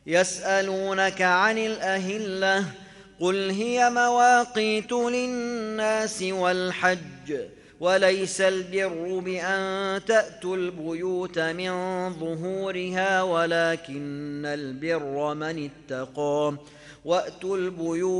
يسألونك عن الأهلة قل هي مواقيت للناس والحج وليس البر بأن تأتوا البيوت من ظهورها ولكن البر من اتقى وأتوا البيوت